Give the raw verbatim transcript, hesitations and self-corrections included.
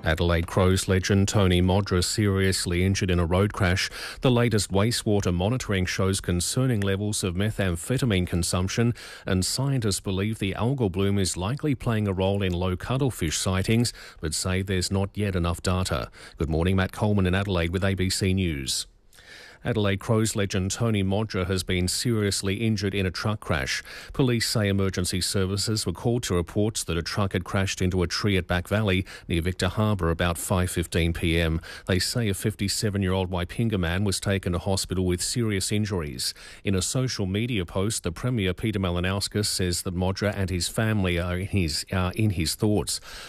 Adelaide Crows legend Tony Modra seriously injured in a road crash. The latest wastewater monitoring shows concerning levels of methamphetamine consumption, and scientists believe the algal bloom is likely playing a role in low cuttlefish sightings, but say there's not yet enough data. Good morning, Matt Coleman in Adelaide with A B C News. Adelaide Crows legend Tony Modra has been seriously injured in a truck crash. Police say emergency services were called to reports that a truck had crashed into a tree at Back Valley near Victor Harbour about five fifteen p m. They say a fifty-seven-year-old Waipinga man was taken to hospital with serious injuries. In a social media post, the Premier Peter Malinauskas says that Modra and his family are in his, are in his thoughts.